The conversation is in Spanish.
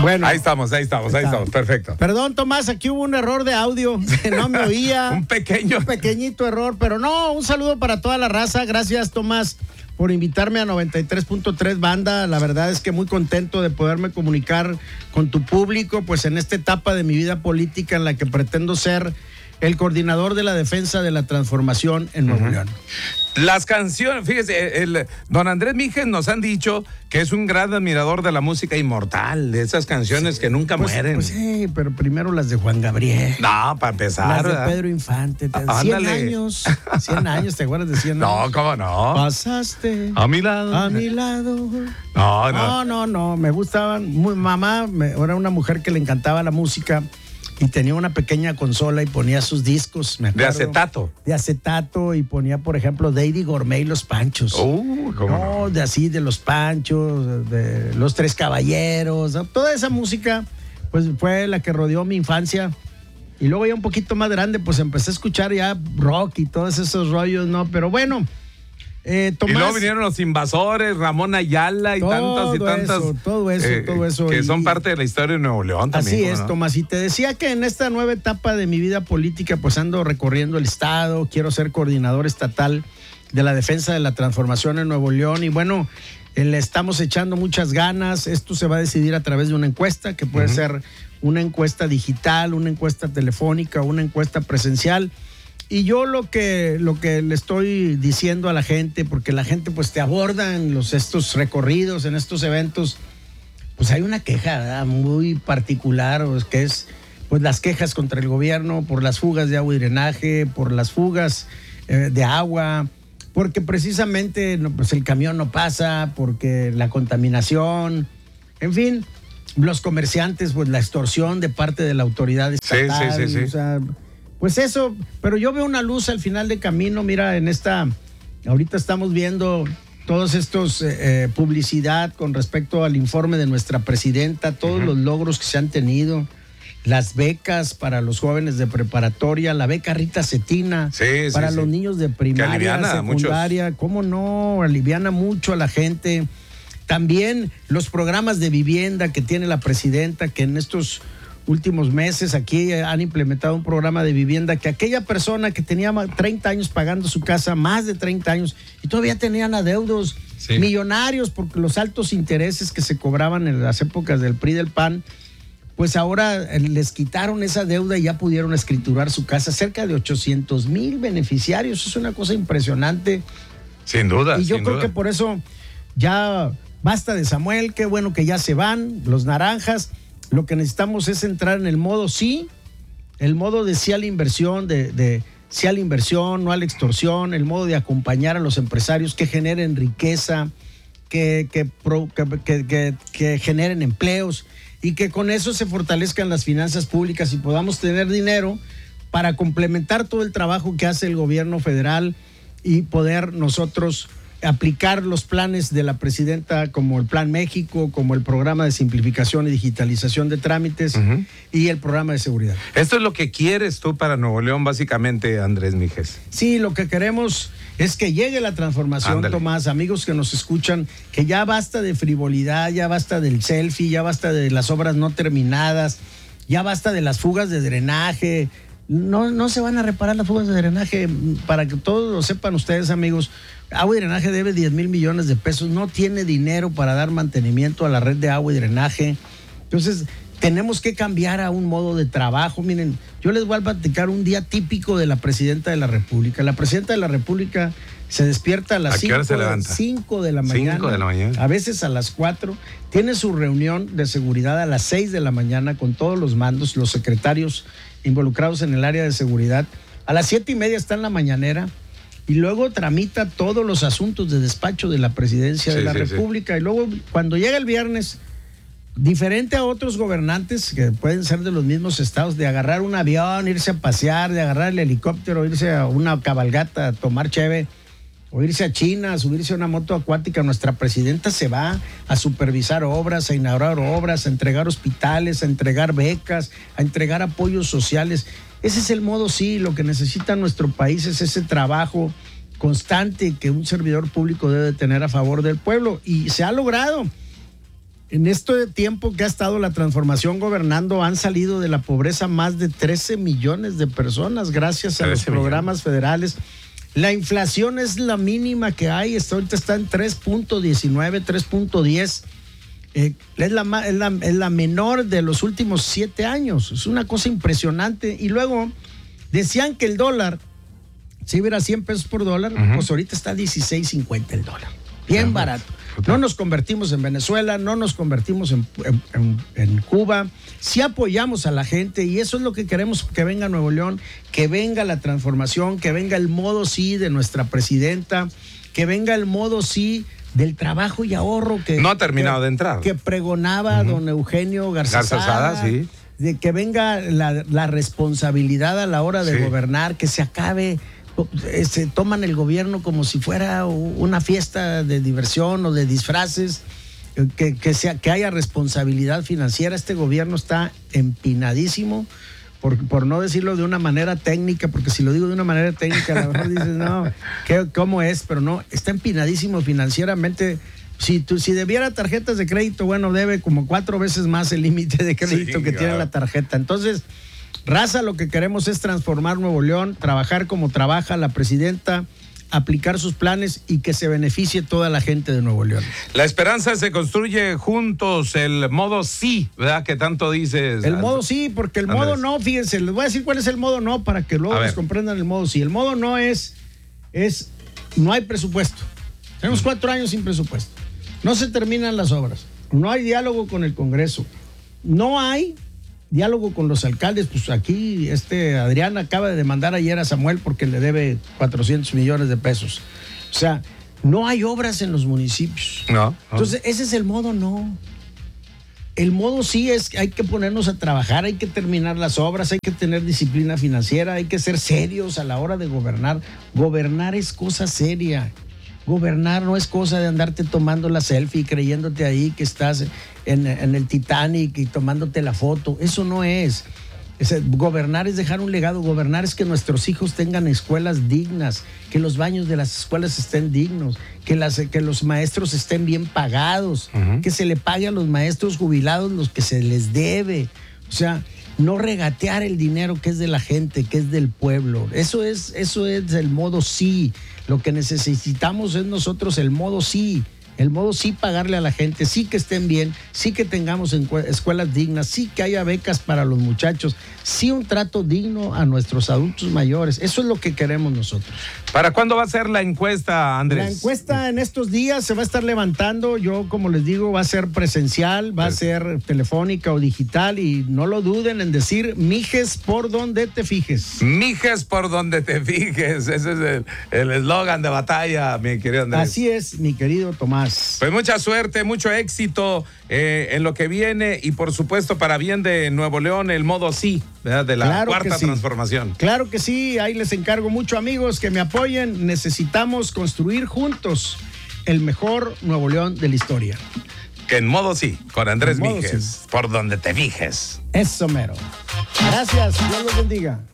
Bueno, ahí estamos, perfecto. Perdón, Tomás, aquí hubo un error de audio, que no me oía. Un pequeñito error, pero no, un saludo para toda la raza. Gracias, Tomás, por invitarme a 93.3 Banda. La verdad es que muy contento de poderme comunicar con tu público, pues en esta etapa de mi vida política en la que pretendo ser el coordinador de la defensa de la transformación en Nuevo León. Las canciones, fíjese, don Andrés Mijes nos han dicho que es un gran admirador de la música inmortal, de esas canciones que nunca mueren. Pues sí, pero primero las de Juan Gabriel. No, para empezar. Las de Pedro Infante. 100 años, ¿te acuerdas de 100 años? No, ¿cómo no? Pasaste a mi lado. No, me gustaban. Mamá era una mujer que le encantaba la música. Y tenía una pequeña consola y ponía sus discos, me acuerdo. ¿De acetato? De acetato, y ponía, por ejemplo, Daddy Gourmet y Los Panchos. ¿Cómo no? De Los Panchos, de Los Tres Caballeros. Toda esa música, pues fue la que rodeó mi infancia. Y luego ya un poquito más grande, pues empecé a escuchar ya rock y todos esos rollos, ¿no? Pero bueno, Tomás, y luego vinieron los Invasores, Ramón Ayala y tantas. Todo eso. Que son parte de la historia de Nuevo León también. Así es, ¿no? Tomás. Y te decía que en esta nueva etapa de mi vida política, pues ando recorriendo el estado, quiero ser coordinador estatal de la defensa de la transformación en Nuevo León. Y bueno, le estamos echando muchas ganas. Esto se va a decidir a través de una encuesta, que puede ser una encuesta digital, una encuesta telefónica, una encuesta presencial. Y yo lo que le estoy diciendo a la gente, porque la gente pues te aborda en estos recorridos, en estos eventos, pues hay una queja, ¿verdad?, muy particular, pues, que es pues las quejas contra el gobierno por las fugas de agua y drenaje, por las fugas de agua, porque precisamente pues el camión no pasa, porque la contaminación, en fin, los comerciantes, pues la extorsión de parte de la autoridad estatal. Sí. O sea, pues eso, pero yo veo una luz al final del camino. Mira, ahorita estamos viendo todos estos publicidad con respecto al informe de nuestra presidenta, todos los logros que se han tenido, las becas para los jóvenes de preparatoria, la beca Rita Cetina para los niños de primaria, secundaria, ¿cómo no? Aliviana mucho a la gente. También los programas de vivienda que tiene la presidenta, que en estos últimos meses aquí han implementado un programa de vivienda que aquella persona que tenía 30 años pagando su casa, más de 30 años, y todavía tenían adeudos millonarios porque los altos intereses que se cobraban en las épocas del PRI del PAN, pues ahora les quitaron esa deuda y ya pudieron escriturar su casa. Cerca de 800,000 beneficiarios, es una cosa impresionante. Sin duda. Y yo creo que por eso ya basta de Samuel, qué bueno que ya se van los naranjas. Lo que necesitamos es entrar en el modo el modo de sí a la inversión, de sí a la inversión, no a la extorsión, el modo de acompañar a los empresarios que generen riqueza, que generen empleos y que con eso se fortalezcan las finanzas públicas y podamos tener dinero para complementar todo el trabajo que hace el gobierno federal y poder nosotros aplicar los planes de la presidenta como el Plan México, como el programa de simplificación y digitalización de trámites y el programa de seguridad. Esto es lo que quieres tú para Nuevo León, básicamente, Andrés Mijes. Sí, lo que queremos es que llegue la transformación. Ándale. Tomás, amigos que nos escuchan, que ya basta de frivolidad, ya basta del selfie, ya basta de las obras no terminadas, ya basta de las fugas de drenaje. No se van a reparar las fugas de drenaje. Para que todos lo sepan ustedes, amigos, Agua y Drenaje debe 10,000 millones de pesos, no tiene dinero para dar mantenimiento a la red de agua y drenaje. Entonces, tenemos que cambiar a un modo de trabajo. Miren, yo les voy a platicar un día típico de la presidenta de la República. La presidenta de la República se despierta a las 5 de la mañana. 5 de la mañana. A veces a las 4. Tiene su reunión de seguridad a las 6 de la mañana con todos los mandos, los secretarios involucrados en el área de seguridad. A las 7:30 está en la mañanera y luego tramita todos los asuntos de despacho de la presidencia de la República. Y luego, cuando llega el viernes, diferente a otros gobernantes que pueden ser de los mismos estados, de agarrar un avión, irse a pasear, de agarrar el helicóptero, irse a una cabalgata, a tomar cheve, o irse a China, a subirse a una moto acuática, nuestra presidenta se va a supervisar obras, a inaugurar obras, a entregar hospitales, a entregar becas, a entregar apoyos sociales. Ese es el modo, lo que necesita nuestro país es ese trabajo constante que un servidor público debe tener a favor del pueblo, y se ha logrado. En este tiempo que ha estado la transformación gobernando, han salido de la pobreza más de 13 millones de personas gracias a los programas federales. La inflación es la mínima que hay, ahorita está en 3.19, 3.10. Es la menor de los últimos 7 años. Es una cosa impresionante. Y luego decían que el dólar, si hubiera 100 pesos por dólar, pues ahorita está 16.50 el dólar. Bien barato. No nos convertimos en Venezuela, no nos convertimos en Cuba. Sí apoyamos a la gente y eso es lo que queremos, que venga Nuevo León, que venga la transformación, que venga el modo sí de nuestra presidenta, que venga el modo sí del trabajo y ahorro que no ha terminado de entrar, que pregonaba don Eugenio Garzazada, sí. De que venga la responsabilidad a la hora de gobernar, que se acabe. Se toman el gobierno como si fuera una fiesta de diversión o de disfraces, que haya responsabilidad financiera. Este gobierno está empinadísimo, por no decirlo de una manera técnica, porque si lo digo de una manera técnica, a lo mejor dices, no, ¿cómo es? Pero no, está empinadísimo financieramente. Si debiera tarjetas de crédito, bueno, debe como 4 veces más el límite de crédito que tiene la tarjeta. Entonces, raza, lo que queremos es transformar Nuevo León, trabajar como trabaja la presidenta, aplicar sus planes y que se beneficie toda la gente de Nuevo León. La esperanza se construye juntos, el modo sí, ¿verdad? Que tanto dices. El modo sí, porque el modo no, fíjense, les voy a decir cuál es el modo no para que luego les comprendan el modo sí. El modo no es no hay presupuesto. Tenemos 4 años sin presupuesto. No se terminan las obras. No hay diálogo con el Congreso. No hay diálogo con los alcaldes. Pues aquí Adrián acaba de demandar ayer a Samuel porque le debe 400 millones de pesos. O sea, no hay obras en los municipios. No. Entonces, ese es el modo no. El modo sí es que hay que ponernos a trabajar, hay que terminar las obras, hay que tener disciplina financiera, hay que ser serios a la hora de gobernar. Gobernar es cosa seria. Gobernar no es cosa de andarte tomando la selfie, creyéndote ahí que estás en el Titanic y tomándote la foto. Eso no es. Gobernar es dejar un legado. Gobernar es que nuestros hijos tengan escuelas dignas, que los baños de las escuelas estén dignos, que los maestros estén bien pagados, que se le pague a los maestros jubilados los que se les debe. O sea, no regatear el dinero que es de la gente, que es del pueblo. Eso es el modo sí. Lo que necesitamos es nosotros el modo sí. El modo sí pagarle a la gente, sí que estén bien, sí que tengamos escuelas dignas, sí que haya becas para los muchachos, sí un trato digno a nuestros adultos mayores. Eso es lo que queremos nosotros. ¿Para cuándo va a ser la encuesta, Andrés? La encuesta en estos días se va a estar levantando. Yo, como les digo, va a ser presencial, va a ser telefónica o digital y no lo duden en decir mijes por donde te fijes. Mijes por donde te fijes. Ese es el eslogan de batalla, mi querido Andrés. Así es, mi querido Tomás. Pues mucha suerte, mucho éxito en lo que viene y por supuesto para bien de Nuevo León, el modo sí, ¿verdad? De la cuarta transformación. Claro que sí, ahí les encargo mucho, amigos, que me apoyen. Necesitamos construir juntos el mejor Nuevo León de la historia. Que en modo sí, con Andrés Mijes, por donde te fijes. Eso mero. Gracias, Dios los bendiga.